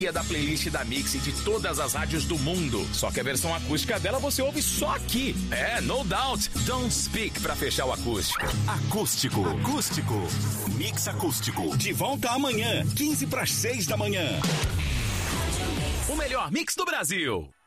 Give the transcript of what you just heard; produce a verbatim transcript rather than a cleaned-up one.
da playlist da Mix e de todas as rádios do mundo. Só que a versão acústica dela você ouve só aqui. É, No Doubt, Don't Speak pra fechar o acústico. Acústico, acústico, Mix Acústico. De volta amanhã, quinze para as seis da manhã. O melhor mix do Brasil.